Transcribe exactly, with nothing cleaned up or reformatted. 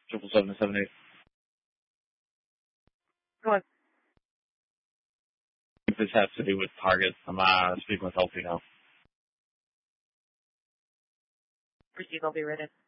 Triple seven seven eight. Go on. If this has to do with targets, I'm uh, speaking with L P now. Proceed, I'll be ready.